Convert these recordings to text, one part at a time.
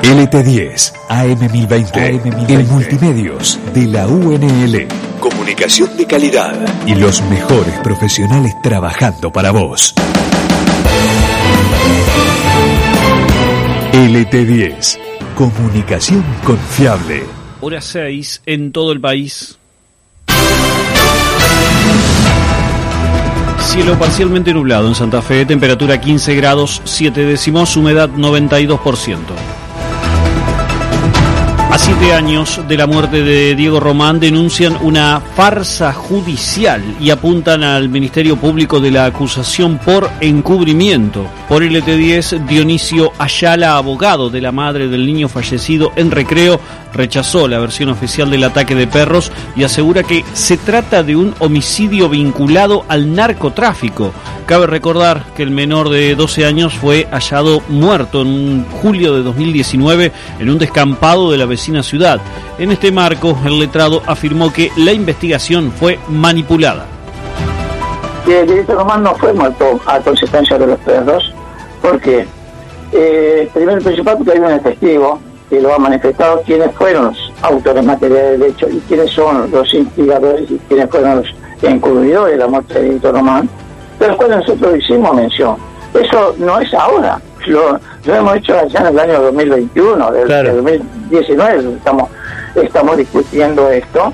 LT10, AM1020, el Multimedios de la UNL. Comunicación de calidad y los mejores profesionales trabajando para vos. LT10, comunicación confiable. Hora 6 en todo el país. Cielo parcialmente nublado en Santa Fe, temperatura 15 grados 7 décimos, humedad 92%. A 7 años de la muerte de Diego Román denuncian una farsa judicial y apuntan al Ministerio Público de la acusación por encubrimiento. Por LT10, Dionisio Ayala, abogado de la madre del niño fallecido en Recreo, rechazó la versión oficial del ataque de perros y asegura que se trata de un homicidio vinculado al narcotráfico. Cabe recordar que el menor de 12 años fue hallado muerto en julio de 2019 en un descampado de la vecina ciudad. En este marco, el letrado afirmó que la investigación fue manipulada. Diego Román no fue muerto a consecuencia de los perros, porque primero y principal porque hay un testigo que lo ha manifestado quiénes fueron los autores materiales del hecho y quiénes son los instigadores y quiénes fueron los encubridores de la muerte de Diego Román, de los cuales nosotros hicimos mención. Eso no es ahora, lo hemos hecho allá en el año 2021, del 2019 estamos discutiendo esto.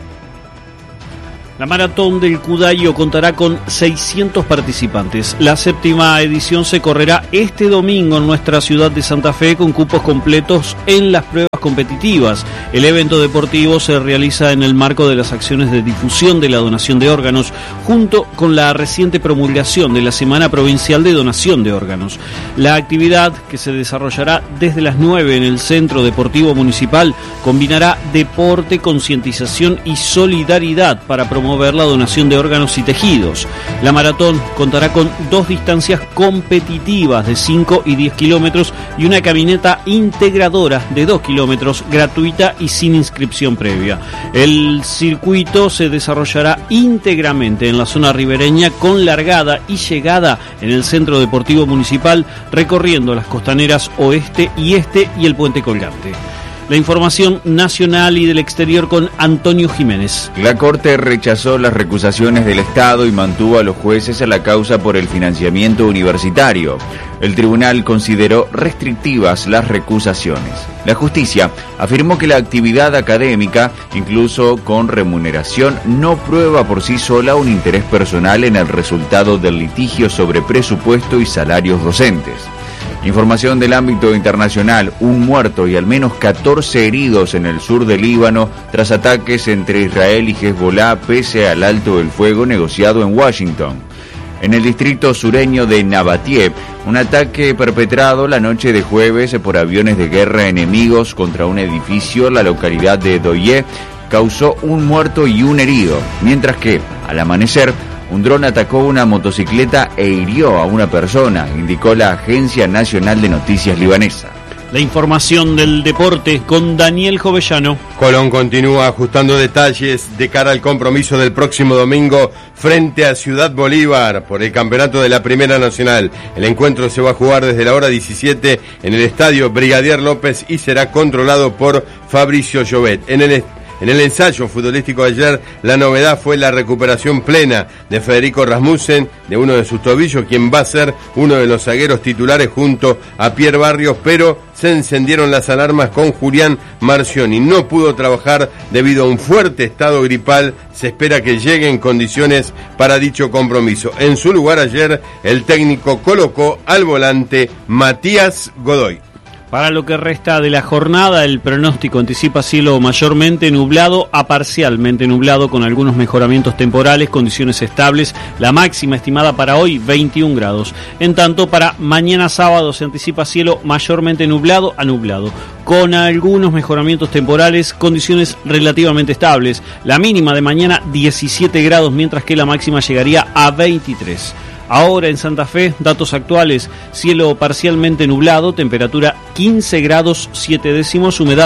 La maratón del Cudayo contará con 600 participantes. La 7ª edición se correrá este domingo en nuestra ciudad de Santa Fe con cupos completos en las pruebas competitivas. El evento deportivo se realiza en el marco de las acciones de difusión de la donación de órganos, junto con la reciente promulgación de la Semana Provincial de Donación de Órganos. La actividad, que se desarrollará desde las 9 en el Centro Deportivo Municipal, combinará deporte, concientización y solidaridad para promover la donación de órganos y tejidos. La maratón contará con 2 distancias competitivas de 5 y 10 kilómetros y una caminata integradora de 2 kilómetros, gratuita y sin inscripción previa. El circuito se desarrollará íntegramente en la zona ribereña con largada y llegada en el Centro Deportivo Municipal, recorriendo las costaneras oeste y este y el puente colgante. La información nacional y del exterior con Antonio Jiménez. La Corte rechazó las recusaciones del Estado y mantuvo a los jueces a la causa por el financiamiento universitario. El tribunal consideró restrictivas las recusaciones. La justicia afirmó que la actividad académica, incluso con remuneración, no prueba por sí sola un interés personal en el resultado del litigio sobre presupuesto y salarios docentes. Información del ámbito internacional: un muerto y al menos 14 heridos en el sur del Líbano tras ataques entre Israel y Hezbollah pese al alto el fuego negociado en Washington. En el distrito sureño de Nabatiev, un ataque perpetrado la noche de jueves por aviones de guerra enemigos contra un edificio en la localidad de Doye causó un muerto y un herido, mientras que, al amanecer, un dron atacó una motocicleta e hirió a una persona, indicó la Agencia Nacional de Noticias libanesa. La información del deporte con Daniel Jovellano. Colón continúa ajustando detalles de cara al compromiso del próximo domingo frente a Ciudad Bolívar por el campeonato de la Primera Nacional. El encuentro se va a jugar desde la hora 17 en el estadio Brigadier López y será controlado por Fabricio Llobet. En el ensayo futbolístico de ayer, la novedad fue la recuperación plena de Federico Rasmussen, de uno de sus tobillos, quien va a ser uno de los zagueros titulares junto a Pierre Barrios, pero se encendieron las alarmas con Julián Marcioni. No pudo trabajar debido a un fuerte estado gripal. Se espera que llegue en condiciones para dicho compromiso. En su lugar ayer, el técnico colocó al volante Matías Godoy. Para lo que resta de la jornada, el pronóstico anticipa cielo mayormente nublado a parcialmente nublado con algunos mejoramientos temporales, condiciones estables. La máxima estimada para hoy, 21 grados. En tanto, para mañana sábado se anticipa cielo mayormente nublado a nublado, con algunos mejoramientos temporales, condiciones relativamente estables. La mínima de mañana, 17 grados, mientras que la máxima llegaría a 23. Ahora en Santa Fe, datos actuales: cielo parcialmente nublado, temperatura 15 grados 7 décimos, humedad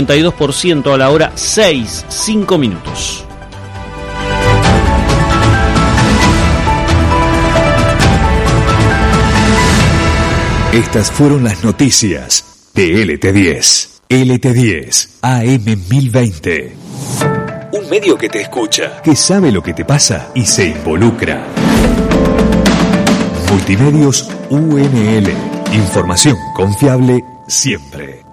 92% a la hora 6:05 minutos. Estas fueron las noticias. de LT10. LT10 AM 1020. Un medio que te escucha, que sabe lo que te pasa y se involucra. Multimedios UNL. Información confiable siempre.